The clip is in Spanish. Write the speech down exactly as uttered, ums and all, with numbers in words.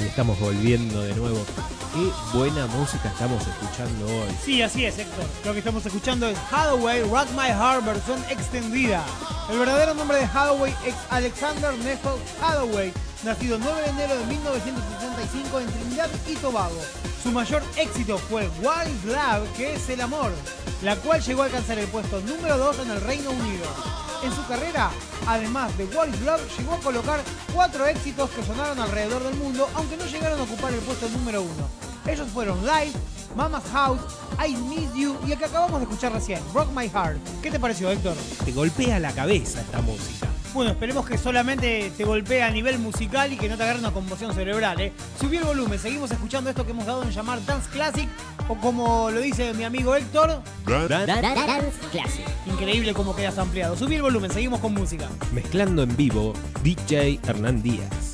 estamos volviendo de nuevo. Qué buena música estamos escuchando hoy. Sí, así es, Héctor. Lo que estamos escuchando es Hathaway, Rock My Heart, versión extendida. El verdadero nombre de Hathaway es Alexander Neville Hathaway, nacido el nueve de enero de mil novecientos sesenta y cinco en Trinidad y Tobago. Su mayor éxito fue What is Love, que es el amor, la cual llegó a alcanzar el puesto número dos en el Reino Unido. En su carrera, además de What is Love, llegó a colocar cuatro éxitos que sonaron alrededor del mundo, aunque no llegaron a ocupar el puesto número uno. Ellos fueron Live, Mama's House, I Miss You y el que acabamos de escuchar recién, Rock My Heart. ¿Qué te pareció, Héctor? Te golpea la cabeza esta música. Bueno, esperemos que solamente te golpee a nivel musical y que no te agarre una conmoción cerebral, ¿eh? Subí el volumen, seguimos escuchando esto que hemos dado en llamar Dance Classic, o como lo dice mi amigo Héctor, Dance Classic. Increíble cómo quedas ampliado. Subí el volumen, seguimos con música. Mezclando en vivo, D J Hernán Díaz.